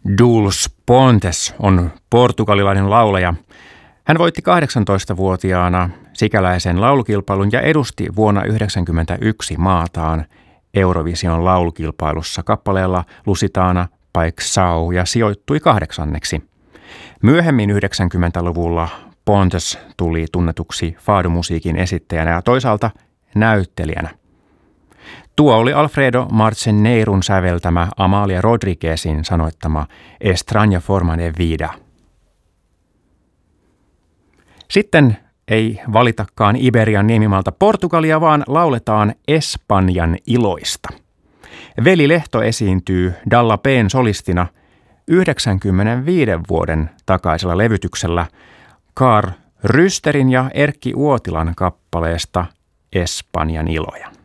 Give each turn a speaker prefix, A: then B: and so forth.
A: Dulce Pontes on portugalilainen laulaja. Hän voitti 18-vuotiaana sikäläisen laulukilpailun ja edusti vuonna 1991 maataan Eurovision laulukilpailussa kappaleella Lusitana Paixão ja sijoittui 8. Myöhemmin 90-luvulla Pontes tuli tunnetuksi fado-musiikin esittäjänä ja toisaalta näyttelijänä. Tuo oli Alfredo Marceneirun säveltämä Amalia Rodriguezin sanoittama Extraña forma de vida. Sitten ei valitakaan Iberian niemimalta Portugalia, vaan lauletaan Espanjan iloista. Veli Lehto esiintyy Dalla P:n solistina 95 vuoden takaisella levytyksellä Carl Rysterin ja Erkki Uotilan kappaleesta Espanjan iloja.